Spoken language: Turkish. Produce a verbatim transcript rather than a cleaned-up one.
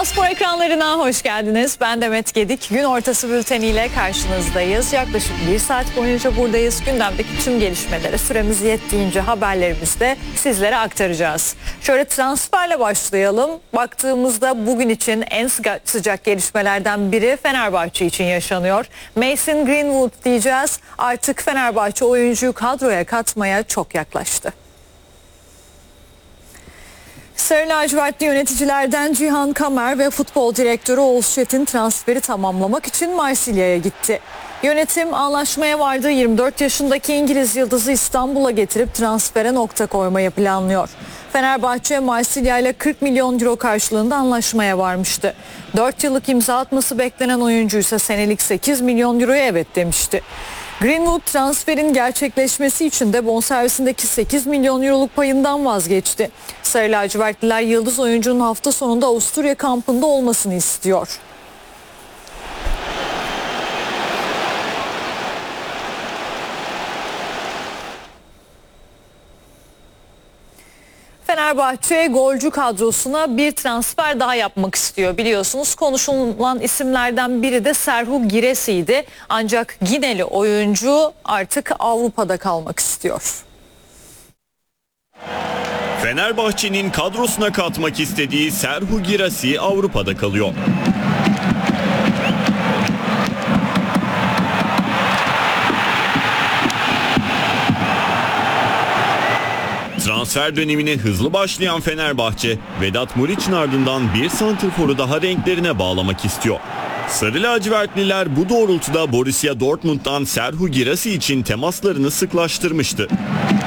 Kanal Spor ekranlarına hoş geldiniz. Ben Demet Gedik. Gün ortası bülteniyle karşınızdayız. Yaklaşık bir saat boyunca buradayız. Gündemdeki tüm gelişmeleri süremiz yettiğince haberlerimizde sizlere aktaracağız. Şöyle transferle başlayalım. Baktığımızda bugün için en sıcak gelişmelerden biri Fenerbahçe için yaşanıyor. Mason Greenwood diyeceğiz. Artık Fenerbahçe oyuncuyu kadroya katmaya çok yaklaştı. Sarı lacivertli yöneticilerden Cihan Kamer ve futbol direktörü Oğuz Çetin transferi tamamlamak için Marsilya'ya gitti. Yönetim anlaşmaya vardığı yirmi dört yaşındaki İngiliz yıldızı İstanbul'a getirip transfere nokta koymayı planlıyor. Fenerbahçe Marsilya ile kırk milyon euro karşılığında anlaşmaya varmıştı. dört yıllık imza atması beklenen oyuncu ise senelik sekiz milyon euroya evet demişti. Greenwood transferin gerçekleşmesi için de bonservisindeki sekiz milyon euroluk payından vazgeçti. Sarı lacivertliler yıldız oyuncunun hafta sonunda Avusturya kampında olmasını istiyor. Fenerbahçe golcü kadrosuna bir transfer daha yapmak istiyor. Biliyorsunuz konuşulan isimlerden biri de Serhou Giresi'ydi. Ancak Gineli oyuncu artık Avrupa'da kalmak istiyor. Fenerbahçe'nin kadrosuna katmak istediği Serhou Giresi Avrupa'da kalıyor. Transfer dönemine hızlı başlayan Fenerbahçe, Vedat Muriç'in ardından bir santrforu daha renklerine bağlamak istiyor. Sarı lacivertliler bu doğrultuda Borussia Dortmund'dan Serhou Giresi için temaslarını sıklaştırmıştı.